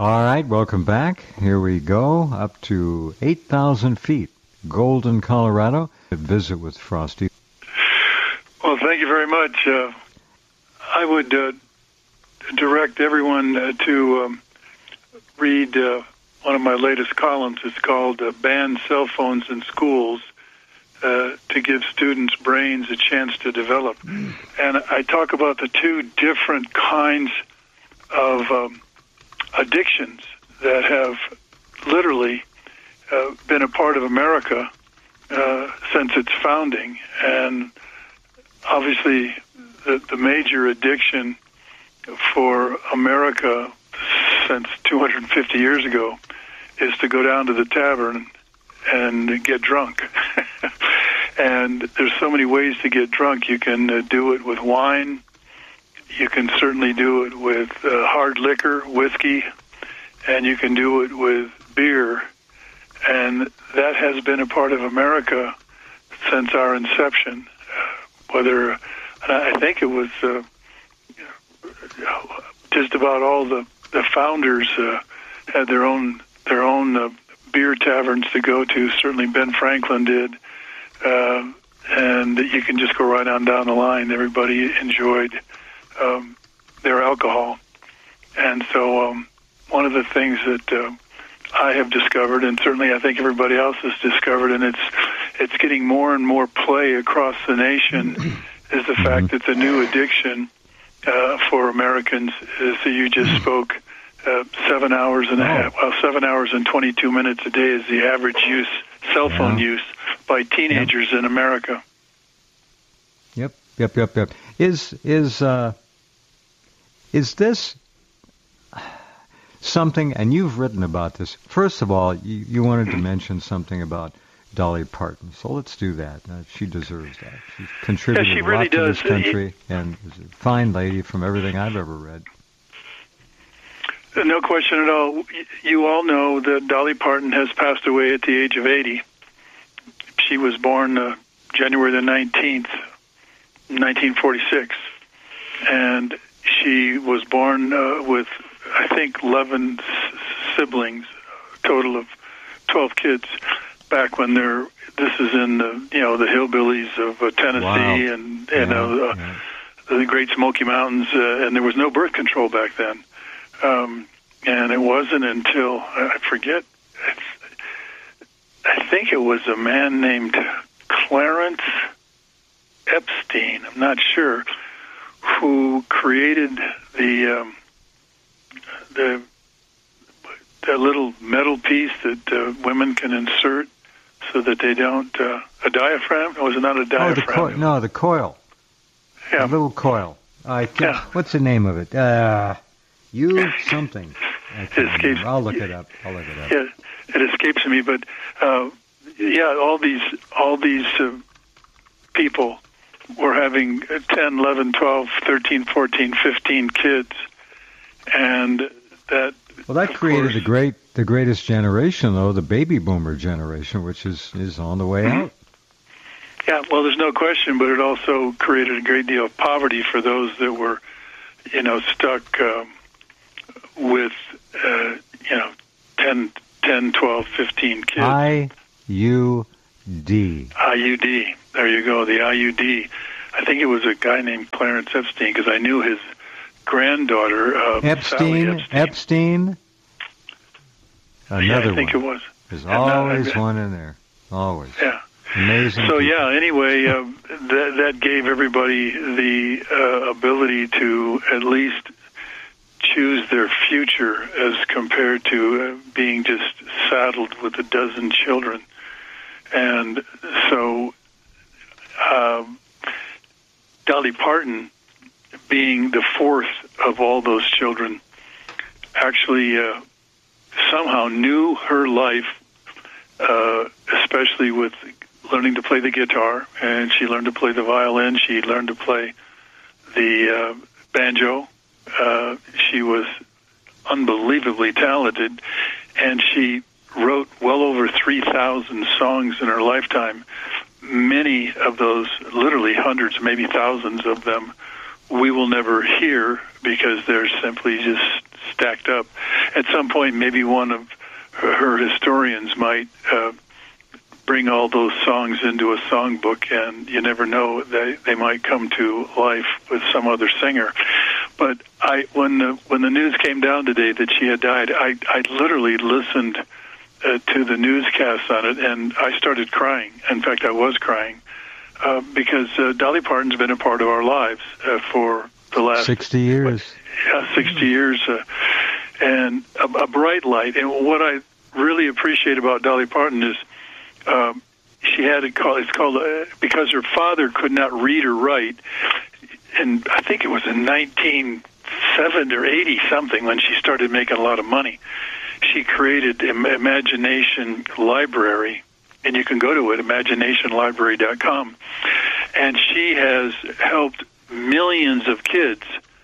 All right, welcome back. Here we go, up to 8,000 feet, Golden, Colorado. Visit with Frosty. Well, thank you very much. I would direct everyone to read one of my latest columns. It's called Ban Cell Phones in Schools to Give Students' Brains a Chance to Develop. And I talk about the two different kinds of addictions that have literally been a part of America since its founding. And obviously the major addiction for America since 250 years ago is to go down to the tavern and get drunk. And there's so many ways to get drunk. You can do it with wine. You can certainly do it with hard liquor, whiskey, and you can do it with beer. And that has been a part of America since our inception. I think it was just about all the founders had their own beer taverns to go to. Certainly Ben Franklin did. And you can just go right on down the line. Everybody enjoyed their alcohol. And so one of the things that I have discovered, and certainly I think everybody else has discovered, and it's getting more and more play across the nation, is the fact that the new addiction for Americans is that you just spoke 7 hours and a half. Well, 7 hours and 22 minutes a day is the average cell phone use by teenagers in America. Yep. Is this something, and you've written about this, first of all, you wanted to mention something about Dolly Parton, so let's do that. She deserves that. She's contributed a lot to this country, and is a fine lady from everything I've ever read. No question at all. You all know that Dolly Parton has passed away at the age of 80. She was born January the 19th, 1946, and she was born with, I think, 11 siblings, a total of 12 kids. Back when this is in the hillbillies of Tennessee and the Great Smoky Mountains, and there was no birth control back then. And it wasn't until I think it was a man named Clarence Epstein, I'm not sure, who created the little metal piece that women can insert so that they don't, a diaphragm? Or was it not a diaphragm? The coil. Yeah. The little coil. What's the name of it? Something. It escapes. I'll look it up. Yeah, it escapes me, but all these people were having 10, 11, 12, 13, 14, 15 kids, and that. Well, that created the greatest generation, though, the baby boomer generation, which is on the way out. Yeah, well, there's no question, but it also created a great deal of poverty for those that were, stuck with, 10, 12, 15 kids. IUD. IUD. There you go, the IUD. I think it was a guy named Clarence Epstein, because I knew his granddaughter, Sally Epstein. Another I think one. It was. There's always one in there. Always. Yeah. Amazing. So, people. Anyway, that gave everybody the ability to at least choose their future as compared to being just saddled with a dozen children. And so Dolly Parton, being the fourth of all those children, actually somehow knew her life, especially with learning to play the guitar, and she learned to play the violin. She learned to play the banjo. She was unbelievably talented, and she wrote well over 3,000 songs in her lifetime. Many of those, literally hundreds, maybe thousands of them, we will never hear because they're simply just stacked up. at some point, maybe one of her historians might bring all those songs into a songbook, and you never know, they might come to life with some other singer. But when the news came down today that she had died, I literally listened to the newscast on it, and I started crying. In fact, I was crying because Dolly Parton's been a part of our lives for the last 60 years. 60 years, and a bright light. And what I really appreciate about Dolly Parton is she had it's called because her father could not read or write, and I think it was in 1970 or 80 something when she started making a lot of money. She created Imagination Library, and you can go to it, imaginationlibrary.com, and she has helped millions of kids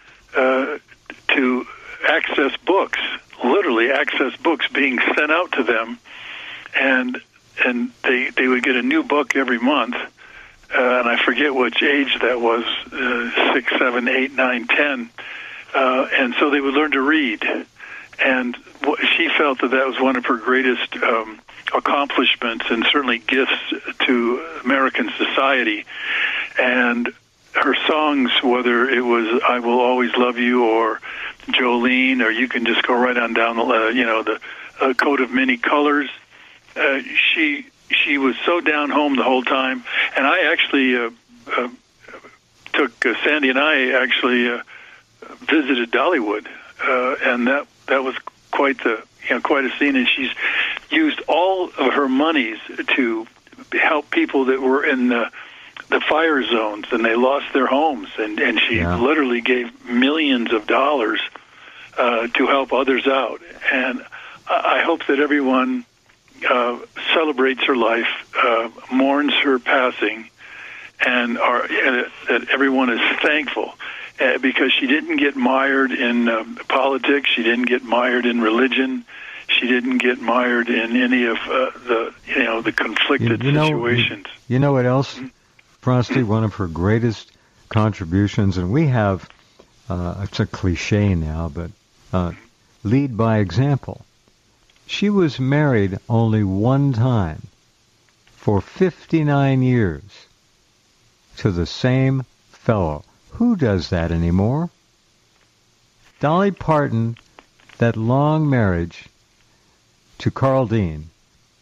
to access books, literally access books being sent out to them, and they would get a new book every month, and I forget which age that was, 6, 7, 8, 9, 10, and so they would learn to read, and she felt that was one of her greatest accomplishments and certainly gifts to American society. And her songs, whether it was "I Will Always Love You" or Jolene, or you can just go right on down the Coat of Many Colors. She was so down home the whole time, and I actually took Sandy and I actually visited Dollywood, and that was quite a scene. And she's used all of her monies to help people that were in the fire zones and they lost their homes, and she literally gave millions of dollars to help others out. And I hope that everyone celebrates her life, mourns her passing, and that everyone is thankful because she didn't get mired in politics. She didn't get mired in religion. She didn't get mired in any of the conflicted situations. You know what else, Frosty? One of her greatest contributions, and we have, it's a cliche now, but lead by example. She was married only one time for 59 years to the same fellow. Who does that anymore? Dolly Parton, that long marriage to Carl Dean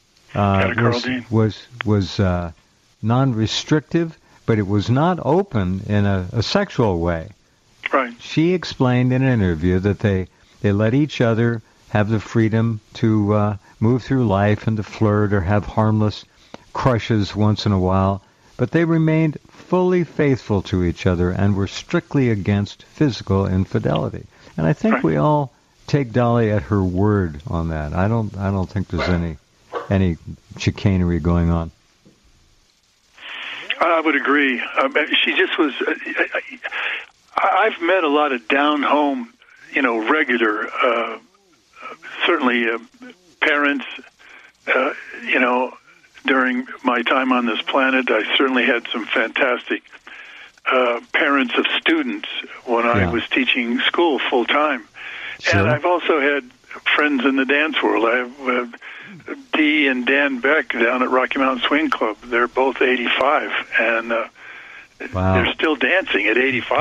was non-restrictive, but it was not open in a sexual way. Right. She explained in an interview that they let each other have the freedom to move through life and to flirt or have harmless crushes once in a while, but they remained fully faithful to each other and were strictly against physical infidelity. And I think we all take Dolly at her word on that. I don't think there's any chicanery going on. I would agree. She just was. I've met a lot of down home, regular, certainly parents. During my time on this planet, I certainly had some fantastic parents of students when I was teaching school full time. Sure. And I've also had friends in the dance world. I have Dee and Dan Beck down at Rocky Mountain Swing Club. They're both 85, and they're still dancing at 85.